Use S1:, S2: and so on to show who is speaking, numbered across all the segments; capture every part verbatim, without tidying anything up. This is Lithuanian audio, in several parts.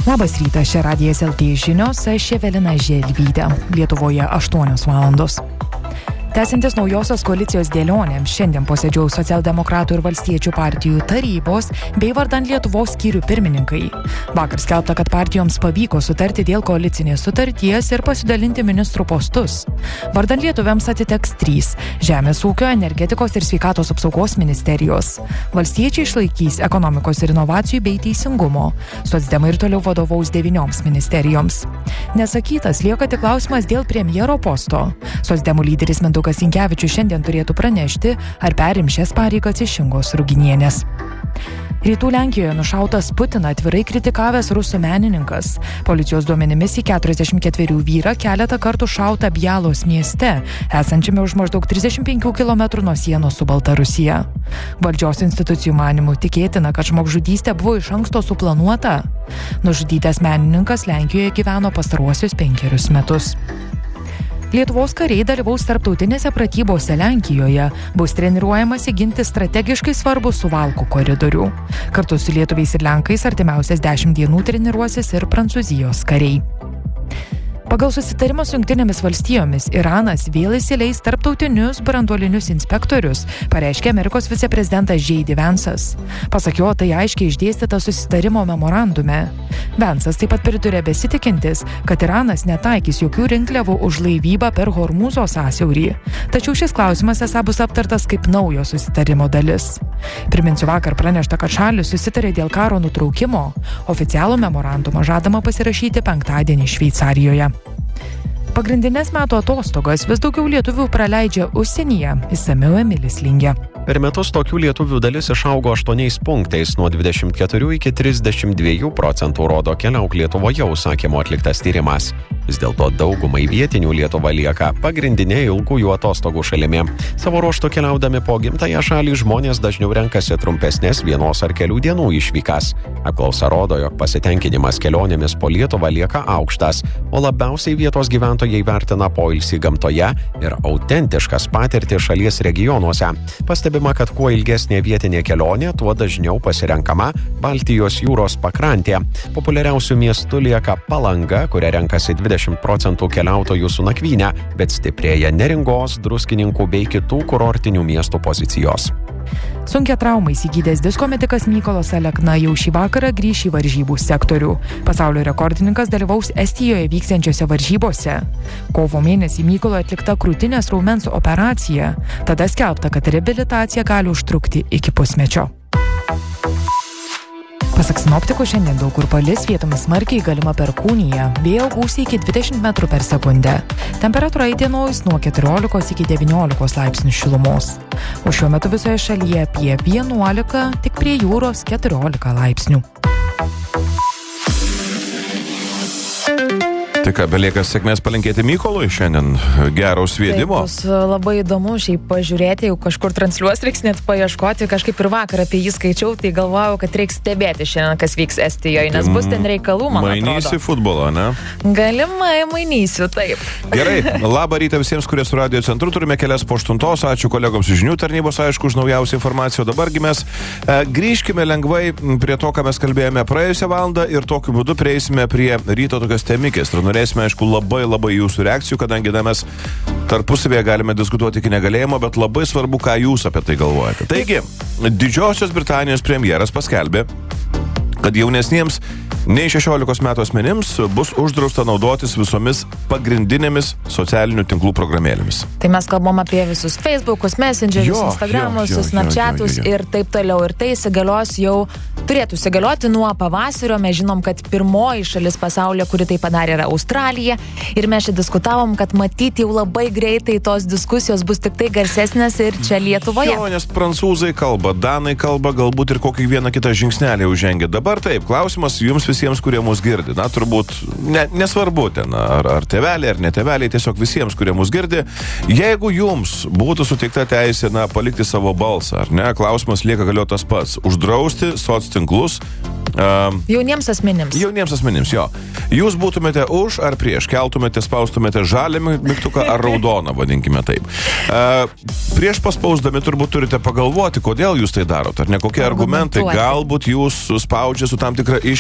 S1: Labas rytas, čia Radijas L T žinios, aš Evelina Želvytė. Lietuvoje aštuonios valandos. Tęsiantis naujosios koalicijos dėlionėms, šiandien posėdžiaus socialdemokratų ir valstiečių partijų tarybos bei vardan Lietuvos skyrių pirmininkai. Vakar skelbta, kad partijoms pavyko sutarti dėl koalicinės sutarties ir pasidalinti ministrų postus. Vardan lietuviams atiteks trys – Žemės ūkio, energetikos ir sveikatos apsaugos ministerijos. Valstiečiai išlaikys ekonomikos ir inovacijų bei teisingumo. Socdemai ir toliau vadovaus devynioms ministerijoms. Nesakytas lieka tik klausimas dėl premjero posto. Socdemų lyderis Mindaugas Sinkevičius šiandien turėtų pranešti, ar perim šias pareigas iš Ingos Ruginienės. Rytų Lenkijoje nušautas Putiną atvirai kritikavęs rusų menininkas. Policijos duomenimis į keturiasdešimt ketverių vyrą keletą kartų šauta Bjalos mieste, esančiame už maždaug trisdešimt penkių kilometrų nuo sienos su Baltarusija. Valdžios institucijų manimų tikėtina, kad žmogžudystė buvo iš anksto suplanuota. Nužudytas menininkas Lenkijoje gyveno pastaruosius penkerius metus. Lietuvos kariai dalyvaus tarptautinėse pratybose Lenkijoje, bus treniruojamasi ginti strategiškai svarbų Suvalkų koridorių. Kartu su lietuviais ir lenkais artimiausias dešimt dienų treniruosis ir Prancūzijos kariai. Pagal susitarimą su Jungtinėmis valstijomis, Iranas vėl įsileis tarptautinius branduolinius inspektorius, pareiškė Amerikos viceprezidentas J D Vance'as. Pasak jo, tai aiškiai išdėstyta susitarimo memorandume. Vance'as taip pat pridūrė besitikintis, kad Iranas netaikys jokių rinkliavų už laivybą per Hormūzo sąsiaurį. Tačiau šis klausimas esą bus aptartas kaip naujo susitarimo dalis. Priminsiu, vakar pranešta, kad šalis susitarė dėl karo nutraukimo. Oficialų memorandumą žadama pasirašyti penktadienį Šveicarijoje. Pagrindinės metų atostogas vis daugiau lietuvių praleidžia užsienyje, išsamiau Emilis Lingė.
S2: Per metus tokių lietuvių dalis išaugo aštuoniais punktais nuo dvidešimt keturių iki trisdešimt dviejų procentų, rodo Keliauk Lietuvoje užsakymo atliktas tyrimas. Vis dėlto daugumai vietinių Lietuva lieka pagrindinė ilgųjų atostogų šalimi. Savo ruožtu keliaudami po gimtąją šalį žmonės dažniau renkasi trumpesnės vienos ar kelių dienų išvykas. Apklausa rodo, jog pasitenkinimas kelionėmis po Lietuvą lieka aukštas, o labiausiai vietos gyventojai vertina poilsį gamtoje ir autentiškas patirtis šalies regionuose. Pastebima, kad kuo ilgesnė vietinė kelionė, tuo dažniau pasirenkama Baltijos jūros pakrantė. Populiariausių miestų lieka Palanga, kuria renkasi dvidešimt procentų keliautojų su nakvyne, bet stiprėja Neringos, Druskininkų bei kitų kurortinių miestų pozicijos.
S1: Sunkia trauma įsigydęs disko metikas Mykolas Alekna jau šį vakarą grįš į varžybų sektorių. Pasaulio rekordininkas dalyvaus Estijoje vyksiančiose varžybose. Kovo mėnesį Mykolo atlikta krūtinės raumens operacija. Tada skelbta, kad reabilitacija gali užtrukti iki pusmečio. Pasak sinoptikų, šiandien daug kur palis, vietomis smarkiai galima perkūnija, vėjo gūsiai iki dvidešimt metrų per sekundę. Temperatūra įdienojus nuo keturiolikos iki devyniolikos laipsnių šilumos. O šiuo metu visoje šalyje apie vienuolika, tik prie jūros keturiolika laipsnių.
S3: Tai ką, belieka sėkmės palinkėti Mykolui šiandien, gero sviedimo.
S4: Taip, bus labai įdomu šiaip pažiūrėti, jau kažkur transliuos, reiks net paieškoti, kažkaip ir vakar apie jį skaičiau, tai galvojau, kad reiks stebėti šiandien, kas vyks Estijoje, nes bus ten reikalų, man atrodo.
S3: Mainysi futbolą, ne?
S4: Galimai mainysiu, taip.
S3: Gerai, labą rytą visiems, kurie su Radio Centru, turime kelias po aštuntos, ačiū kolegoms iš žinių tarnybos, aišku, už naujausią informaciją. Dabargi mes e, grįžkime lengvai prie to, ką mes kalbėjome praėjusią valandą ir tokiu būdu prieisime prie ryto tokios temikės. Norėsime, aišku, labai labai jūsų reakcijų, kadangi na, mes tarpusavėje galime diskutuoti iki negalėjimo, bet labai svarbu, ką jūs apie tai galvojate. Taigi, Didžiosios Britanijos premjeras paskelbė, kad jaunesniems nei šešiolikos metų asmenims bus uždrausta naudotis visomis pagrindinėmis socialinių tinklų programėlėmis.
S4: Tai mes kalbam apie visus Facebookus, Messengerius,
S3: Jo,
S4: Instagramus,
S3: jo, jo,
S4: Snapchatus
S3: jo, jo, jo.
S4: ir taip toliau. Ir tai įsigalios jau, turėtų įsigalioti nuo pavasario. Mes žinom, kad pirmoji šalis pasaulyje, kuri tai padarė, yra Australija. Ir mes čia diskutavom, kad matyti jau labai greitai tos diskusijos bus tik tai garsesnės ir čia Lietuvoje.
S3: Jo, nes prancūzai kalba, danai kalba, galbūt ir kokį vieną kitą žingsnelį užžengia. Dabar taip, klausimas jums visiems, kurie mus girdi. Na, turbūt ne, nesvarbu ten, ar, ar tėveliai, ar ne tėveliai, tiesiog visiems, kurie mus girdi. Jeigu jums būtų suteikta teisė, na, palikti savo balsą, ar ne, klausimas lieka galio tas pats. Uždrausti soc tinklus. Um,
S4: jauniems asmenims.
S3: Jauniems asmenims, jo. Jūs būtumėte už ar prieš, keltumėte, spaustumėte žalią mygtuką ar raudoną, vadinkime taip. Uh, prieš paspausdami turbūt turite pagalvoti, kodėl jūs tai darot, ar ne, kokie argumentai. Galbūt jūs spaudžia su tam tikra išlyga, kad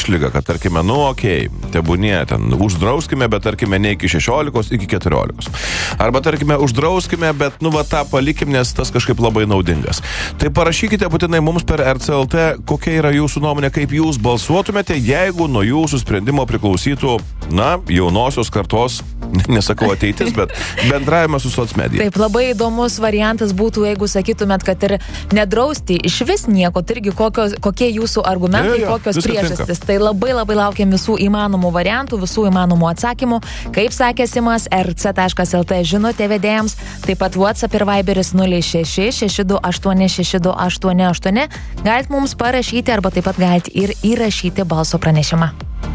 S3: tarkime, nu, okei, okay, tebūnie, ten, uždrauskime, bet, tarkime, ne iki šešiolikos, iki keturiolikos. Arba, tarkime, uždrauskime, bet, nu, va, tą palikim, nes tas kažkaip labai naudingas. Tai parašykite būtinai mums per R C L T, kokia yra jūsų nuomonė, kaip jūs balsuotumėte, jeigu nuo jūsų sprendimo priklausytų, na, jaunosios kartos, nesakau ateitis, bet bendravimas su socmedija.
S4: Taip, labai įdomus variantas būtų, jeigu sakytumėt, kad ir nedrausti iš vis nieko, tai irgi kokios, kokie jūsų argumentai,
S3: jo, jo,
S4: kokios
S3: viskas
S4: priežastis.
S3: tinka.
S4: Tai labai labai laukiam visų įmanomų variantų, visų įmanomų atsakymų. Kaip sakė Simas, r c taškas l t žinutė vedėjams, taip pat WhatsApp ir Viberis nulis šeši šeši du aštuoni šeši du aštuoni aštuoni. Galite mums parašyti arba taip pat galite ir įrašyti balso pranešimą.